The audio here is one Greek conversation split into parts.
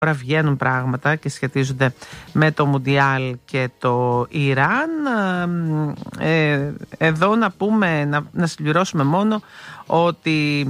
Τώρα βγαίνουν πράγματα και σχετίζονται με το Μουντιάλ και το Ιράν. Εδώ να συμπληρώσουμε μόνο ότι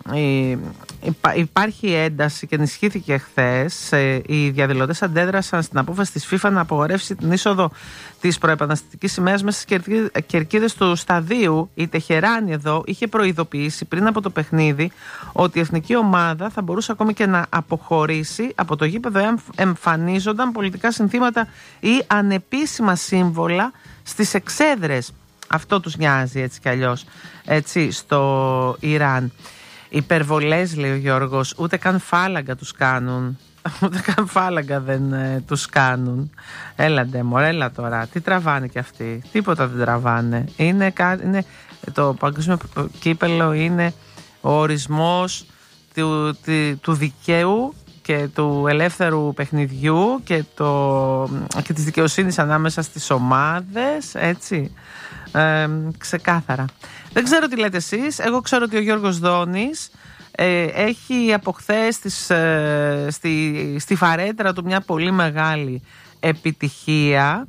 υπάρχει ένταση και ενισχύθηκε χθες. Οι διαδηλωτές αντέδρασαν στην απόφαση της FIFA να απογορεύσει την είσοδο της προεπαναστατικής σημαίας μέσα στις κερκίδες του σταδίου. Η Τεχεράνη εδώ είχε προειδοποιήσει πριν από το παιχνίδι ότι η εθνική ομάδα θα μπορούσε ακόμη και να αποχωρήσει από το γήπεδο εάν εμφανίζονταν πολιτικά συνθήματα ή ανεπίσημα σύμβολα στις εξέδρες. Αυτό τους νοιάζει έτσι κι αλλιώς, έτσι, στο Ιράν. Υπερβολές, λέει ο Γιώργος, ούτε καν φάλαγγα τους κάνουν. Ούτε καν φάλαγγα δεν τους κάνουν. Έλαντε μωρέλα τώρα. Τι τραβάνε κι αυτοί? Τίποτα δεν τραβάνε. Το παγκόσμιο κύπελλο είναι ο ορισμός του δικαίου και του ελεύθερου παιχνιδιού και της δικαιοσύνης ανάμεσα στις ομάδες, έτσι. Ξεκάθαρα. Δεν ξέρω τι λέτε εσείς. Εγώ ξέρω ότι ο Γιώργος Δόνης έχει από χθες στη φαρέτρα του μια πολύ μεγάλη επιτυχία.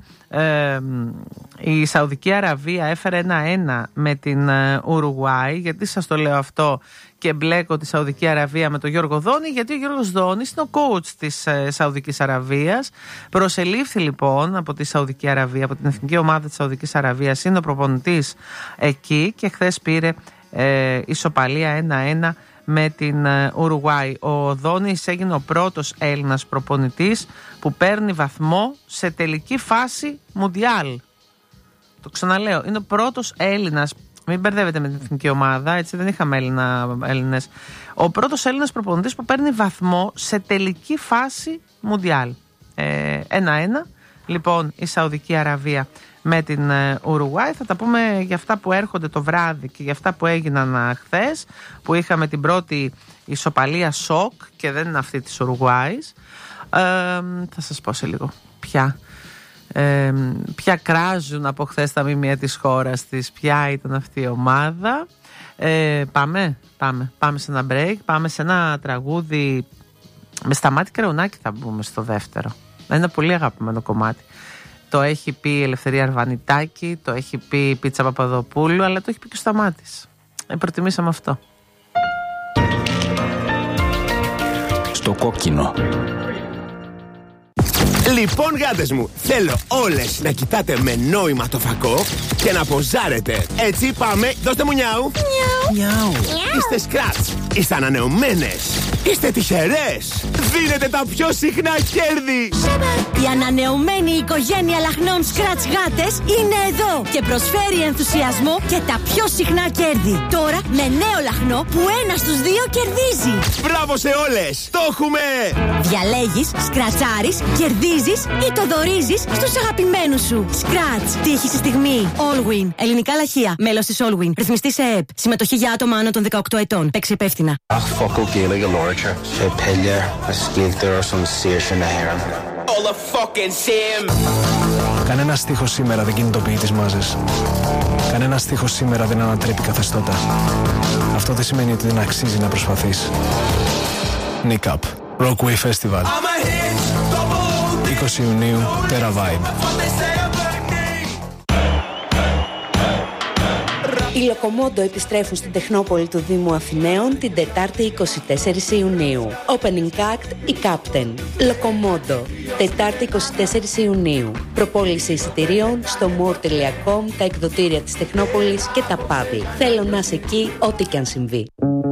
Η Σαουδική Αραβία έφερε 1-1 με την Ουρουγουάη. Γιατί σας το λέω αυτό και μπλέκω τη Σαουδική Αραβία με τον Γιώργο Δόνη? Γιατί ο Γιώργος Δόνης είναι ο coach της Σαουδικής Αραβίας. Προσελήφθη λοιπόν από τη Σαουδική Αραβία, από την εθνική ομάδα της Σαουδικής Αραβίας. Είναι ο προπονητής εκεί και χθες πήρε ισοπαλία 1-1 με την Ουρουγουάη. Ο Δόνης έγινε ο πρώτος Έλληνας προπονητής που παίρνει βαθμό σε τελική φάση Μουντιάλ. Το ξαναλέω, είναι ο πρώτος Έλληνας. Μην μπερδεύετε με την εθνική ομάδα, έτσι, δεν είχαμε Έλληνες. Ο πρώτος Έλληνας προπονητής που παίρνει βαθμό σε τελική φάση Μουντιάλ. 1-1. Λοιπόν, η Σαουδική Αραβία με την Ουρουγουάη. Θα τα πούμε για αυτά που έρχονται το βράδυ και για αυτά που έγιναν χθες, που είχαμε την πρώτη ισοπαλία σοκ και δεν είναι αυτή της Ουρουγουάης. Θα σας πω σε λίγο ποια κράζουν από χθες τα μήμια της χώρας της, ποια ήταν αυτή η ομάδα. Πάμε σε ένα break, πάμε σε ένα τραγούδι με Σταμάτη Κεραουνάκη, θα μπούμε στο δεύτερο. Ένα πολύ αγαπημένο κομμάτι. Το έχει πει η Ελευθερία Αρβανιτάκη, το έχει πει η Πίτσα Παπαδοπούλου, αλλά το έχει πει και ο Σταμάτης. Προτιμήσαμε αυτό. Στο κόκκινο. Λοιπόν, γάτες μου, θέλω όλες να κοιτάτε με νόημα το φακό και να ποζάρετε. Έτσι, πάμε, δώστε μου νιάου. Νιάου. Είστε σκράτς, είστε ανανεωμένες, είστε τυχερές. Δίνετε τα πιο συχνά κέρδη. Η ανανεωμένη οικογένεια λαχνών Scratch γάτες είναι εδώ και προσφέρει ενθουσιασμό και τα πιο συχνά κέρδη. Τώρα με νέο λαχνό που 1 στους 2 κερδίζει. Μπράβο σε όλες, το έχουμε! Διαλέγεις, σκρατσάρεις, κερδίζεις ή το δωρίζεις στους αγαπημένους σου. Scratch, τύχη στη στιγμή. Allwin, ελληνικά λαχεία. Μέλος της Allwin. Ρυθμιστή σε ΕΕΠ. Συμμετοχή για άτομα άνω των 18 ετών. Παίξει υπεύθυνα. Κανένα στίχος σήμερα δεν κινητοποιεί τις μάζες. Κανένα στίχος σήμερα δεν ανατρέπει καθεστώτα. Αυτό δεν σημαίνει ότι δεν αξίζει να προσπαθείς. Nick Up Rockway Festival 20 Ιουνίου, Terra Vibe. Οι Λοκομόντο επιστρέφουν στην Τεχνόπολη του Δήμου Αθηναίων την Τετάρτη 24 Ιουνίου. Opening act η Captain. Λοκομόντο. Τετάρτη 24 Ιουνίου. Προπόληση εισιτηρίων στο more.com, τα εκδοτήρια της Τεχνόπολης και τα pub. Θέλω να είσαι εκεί ό,τι και αν συμβεί.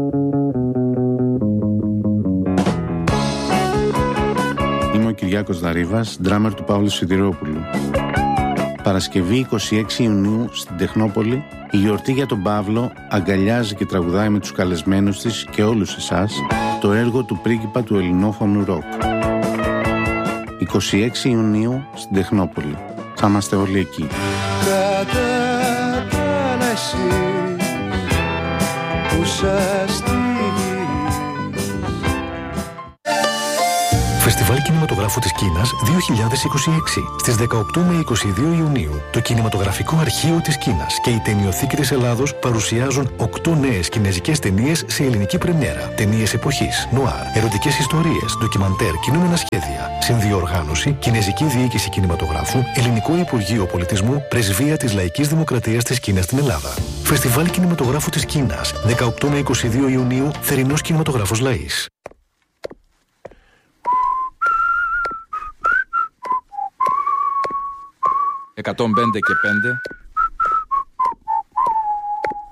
Είμαι ο Κυριάκος Δαρίβας, ντράμερ του Παύλου Σιδηρόπουλου. Παρασκευή 26 Ιουνίου στην Τεχνόπολη, η γιορτή για τον Παύλο αγκαλιάζει και τραγουδάει με τους καλεσμένους της και όλους εσάς το έργο του πρίγκιπα του ελληνόφωνου ροκ. 26 Ιουνίου στην Τεχνόπολη. Θα είμαστε όλοι εκεί. Φεστιβάλ Κινηματογράφου της Κίνας 2026. Στις 18 με 22 Ιουνίου, το Κινηματογραφικό Αρχείο της Κίνας και η Ταινιοθήκη της Ελλάδος παρουσιάζουν 8 νέες κινεζικές ταινίες σε ελληνική πρεμιέρα. Ταινίες εποχής, νουάρ, ερωτικές ιστορίες, ντοκιμαντέρ, κινούμενα σχέδια. Συνδιοργάνωση, Κινεζική Διοίκηση Κινηματογράφου, Ελληνικό Υπουργείο Πολιτισμού, Πρεσβεία της Λαϊκής Δημοκρατίας της Κίνας στην Ελλάδα. Φεστιβάλ Κινηματογράφου της Κίνας 18 με 22 Ιουνίου, Θερινός Κινηματογράφος Λαΐς. 105 και 5